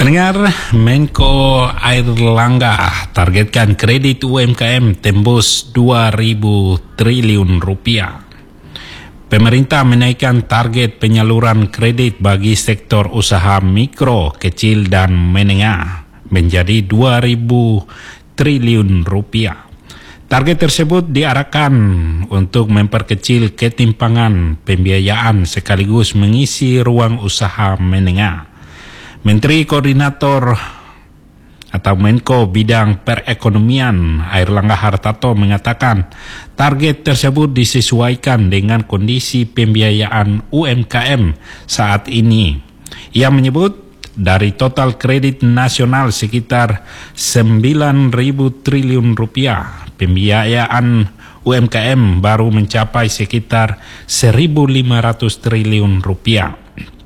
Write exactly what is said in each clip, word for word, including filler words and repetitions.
Pendengar, Menko Airlangga targetkan kredit U M K M tembus dua ribu triliun rupiah. Pemerintah menaikkan target penyaluran kredit bagi sektor usaha mikro, kecil dan menengah menjadi dua ribu triliun rupiah. Target tersebut diarahkan untuk memperkecil ketimpangan pembiayaan sekaligus mengisi ruang usaha menengah. Menteri Koordinator atau Menko Bidang Perekonomian Airlangga Hartarto mengatakan target tersebut disesuaikan dengan kondisi pembiayaan U M K M saat ini. Ia menyebut dari total kredit nasional sekitar sembilan ribu triliun rupiah, pembiayaan U M K M baru mencapai sekitar seribu lima ratus triliun rupiah.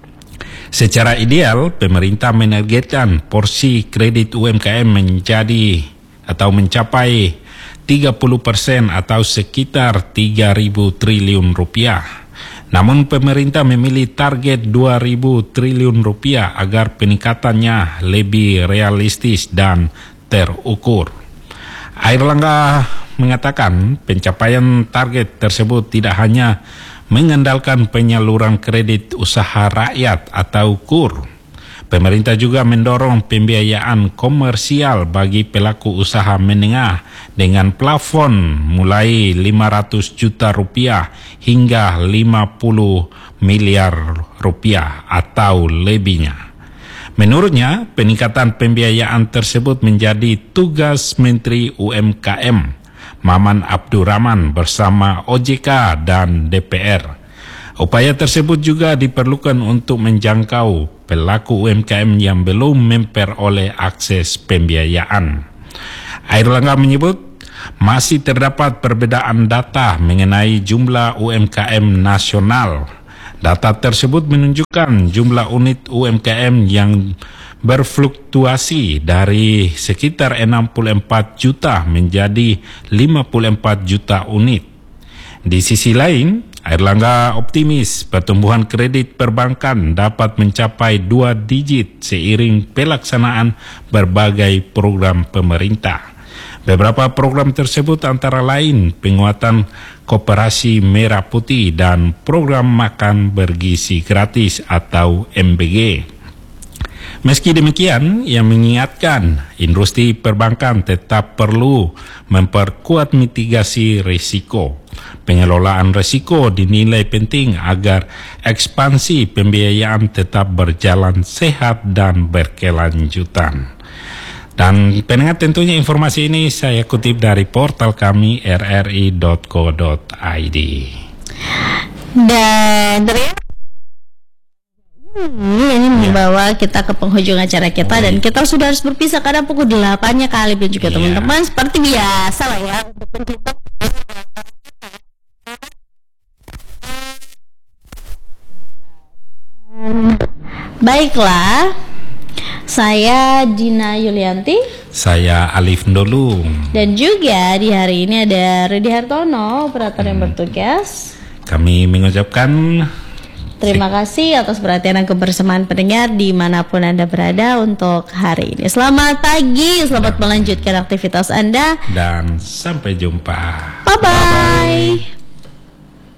Secara ideal, pemerintah menargetkan porsi kredit U M K M menjadi atau mencapai tiga puluh persen atau sekitar tiga ribu triliun rupiah. Namun pemerintah memilih target dua ribu triliun rupiah agar peningkatannya lebih realistis dan terukur. Airlangga mengatakan pencapaian target tersebut tidak hanya mengandalkan penyaluran kredit usaha rakyat atau K U R. Pemerintah juga mendorong pembiayaan komersial bagi pelaku usaha menengah dengan plafon mulai lima ratus juta rupiah hingga lima puluh miliar rupiah atau lebihnya. Menurutnya, peningkatan pembiayaan tersebut menjadi tugas Menteri U M K M Maman Abdurrahman bersama O J K dan D P R. Upaya tersebut juga diperlukan untuk menjangkau pelaku U M K M yang belum memperoleh akses pembiayaan. Airlangga menyebut masih terdapat perbedaan data mengenai jumlah U M K M nasional. Data tersebut menunjukkan jumlah unit U M K M yang berfluktuasi dari sekitar enam puluh empat juta menjadi lima puluh empat juta unit. Di sisi lain, Airlangga optimis pertumbuhan kredit perbankan dapat mencapai dua digit seiring pelaksanaan berbagai program pemerintah. Beberapa program tersebut antara lain penguatan Koperasi Merah Putih dan program makan bergizi gratis atau M B G. Meski demikian, ia mengingatkan industri perbankan tetap perlu memperkuat mitigasi risiko. Pengelolaan risiko dinilai penting agar ekspansi pembiayaan tetap berjalan sehat dan berkelanjutan. Dan pendengar, tentunya informasi ini saya kutip dari portal kami r r i dot co dot i d. Dan ternyata Hmm, ini membawa kita ke penghujung acara kita oh, dan kita sudah harus berpisah karena pukul delapan-nya kali dan juga yeah. teman-teman seperti biasa lah ya untuk kita. Baiklah, saya Dina Yulianti, saya Alif Ndolung, dan juga di hari ini ada Rudi Hartono, operator hmm. yang bertugas. Kami mengucapkan terima kasih atas perhatian dan kebersamaan pendengar dimanapun Anda berada untuk hari ini. Selamat pagi, selamat melanjutkan aktivitas Anda. Dan sampai jumpa. Bye-bye. Bye-bye.